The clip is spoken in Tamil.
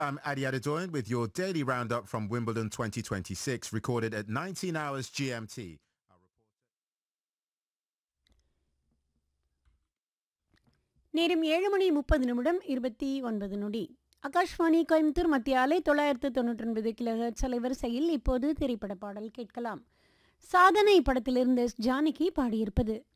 I'm Adi Adedoyan with your daily roundup from Wimbledon 2026, recorded at 19 hours GMT. நேரம் 7:30 ஆகாஷ்வாணி கோயம்புத்தூர் மத்திய ஆலை 999 கிலோஹெர்ட்ஸ் அலைவரிசையில் இப்போது திரைப்பட பாடல் கேட்கலாம். சாதனை படத்திலிருந்து ஜானகி பாடியிருப்பது.